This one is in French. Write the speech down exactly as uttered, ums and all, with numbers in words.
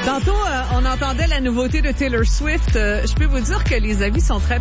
Tantôt, euh, on entendait la nouveauté de Taylor Swift. Euh, je peux vous dire que les avis sont très